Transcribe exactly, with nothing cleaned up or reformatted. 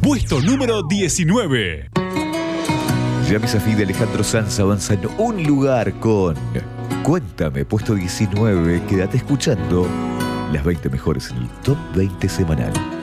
Puesto número diecinueve. Yami Safí de Alejandro Sanz avanza en un lugar con Cuéntame, puesto diecinueve. Quédate escuchando las veinte mejores en el Top veinte semanal.